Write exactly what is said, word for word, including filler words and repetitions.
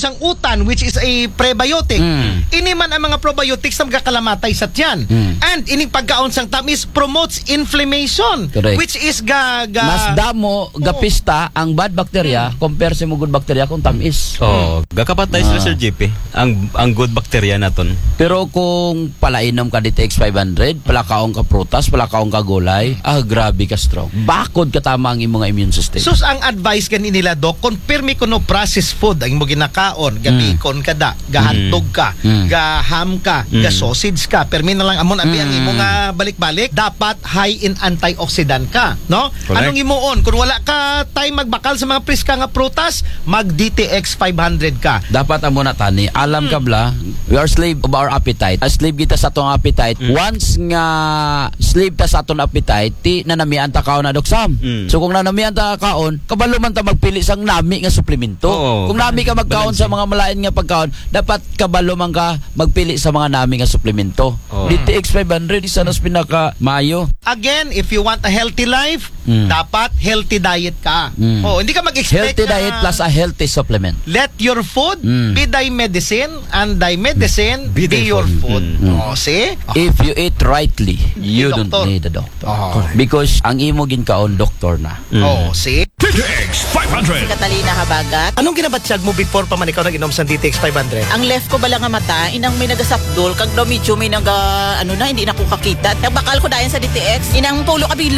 sang utan which is a prebiotic. Mm. Ini man ang mga probiotics na magkakalamatay sa tiyan. Mm. And ining pagkaon sang tamis promotes inflammation. Correct. Which is ga... ga Mas damo gapista ang bad bacteria compare sa mga good bacteria kung tamis. Oh, gakapatay sila Ah. Sir J P. Ang ang good bacteria naton. Pero kung palainom ka D T X five hundred, palakaong ka prutas, palakaong ka gulay, ah grabe ka strong. Bakod ka tama ang imong immune system. Sus ang advice gani nila Dok, kung pirmi ko no processed food ang mo ginakaon, ga bacon ka da, gahantog ka, Mm. ga ham ka, Mm. ga sausage ka, pirmi na lang amon abi ang Mm. imo nga balik-balik, dapat high in antioxidant ka, no? Correct. Anong imuon? Kung wala ka time magbakal sa mga priska nga prutas, mag D T X five hundred ka. Dapat amo na tani, alam ka bla, we are slave of our appetite. A slave kita sa atong appetite. Once nga slave ta sa atong appetite, ti nanamian ta kaon na doksam. Mm. So kung nanamian ta kaon, kabalo man ta magpili sang nami nga suplemento. Oo. Kung nami ka magkaon sa mga malain nga pagkaon, dapat kabalo man ka magpili sa mga nami nga suplemento. Oo. D T X five hundred isa nas pinaka mayo. Again, if you want a healthy life, Mm. dapat healthy diet ka. Mm. Oh, hindi ka mag-expect Healthy na diet plus a healthy supplement. let your food Mm. be thy medicine and thy medicine be, Be thy your food. food. Mm. Oh, see? If you eat rightly, you Need don't doctor. need a doctor. Oh. Because ang imo ginkaon doktor na. Oh, see? D T X five hundred. Catalina Habagat. Anong ginabatsyag mo before pa man ikaw nag-inom sa D T X five hundred? Ang left ko bala nga mata, inang may nagasapdol, kag daw medyo may naga, ano na, hindi na ko kakita. Nagbakal ko dayan sa D T X, inang pulo kabilo.